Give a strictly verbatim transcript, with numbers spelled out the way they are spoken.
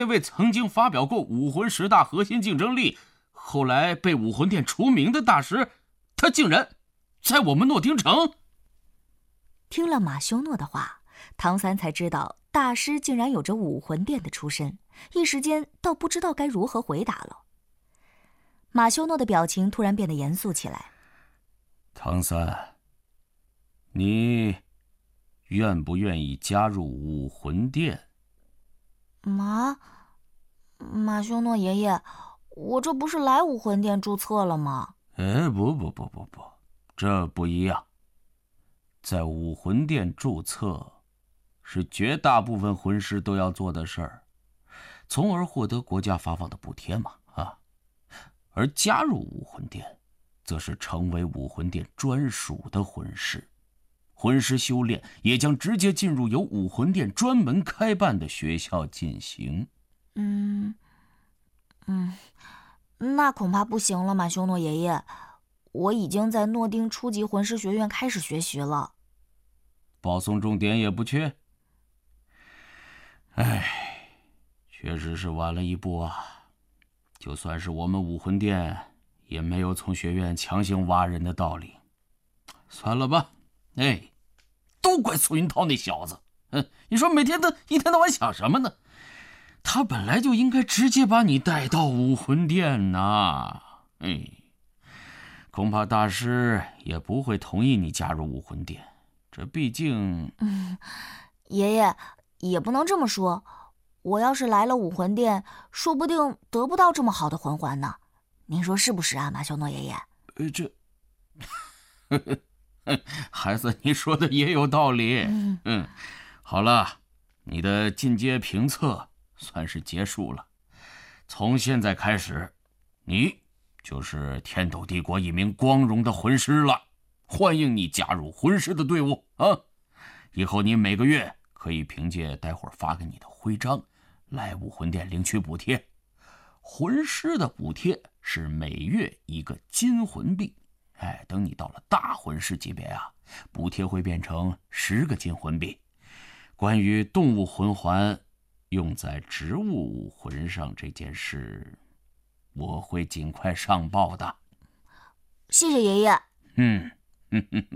那位曾经发表过武魂十大核心竞争力，后来被武魂殿除名的大师，他竟然在我们诺丁城。 听了马修诺的话，唐三才知道大师竟然有着武魂殿的出身，一时间倒不知道该如何回答了。马修诺的表情突然变得严肃起来。 唐三，你愿不愿意加入武魂殿？ 马马修诺爷爷，我这不是来武魂殿注册了吗？ 哎，不不不不不，这不一样。在武魂殿注册是绝大部分魂师都要做的事儿，从而获得国家发放的补贴嘛啊。而加入武魂殿，则是成为武魂殿专属的魂师，魂师修炼也将直接进入由武魂殿专门开办的学校进行。 嗯嗯，那恐怕不行了，马修诺爷爷，我已经在诺丁初级魂师学院开始学习了。 保送重点也不缺。唉，确实是晚了一步啊。就算是我们武魂殿，也没有从学院强行挖人的道理。算了吧，哎，都怪苏云涛那小子。嗯，你说每天他一天到晚想什么呢？他本来就应该直接把你带到武魂殿呐。哎，恐怕大师也不会同意你加入武魂殿。这毕竟…… 嗯，爷爷也不能这么说。我要是来了武魂殿，说不定得不到这么好的魂环呢。您说是不是啊，马修诺爷爷？ 呃，这，孩子，你说的也有道理。嗯, 嗯，好了，你的进阶评测算是结束了。从现在开始，你就是天斗帝国一名光荣的魂师了。欢迎你加入魂师的队伍啊！以后你每个月可以凭借待会儿发给你的徽章来武魂殿领取补贴。魂师的补贴是每月一个金魂币，哎，等你到了大魂师级别啊，补贴会变成十个金魂币。关于动物魂环用在植物武魂上这件事，我会尽快上报的。 谢谢爷爷。 嗯。嗯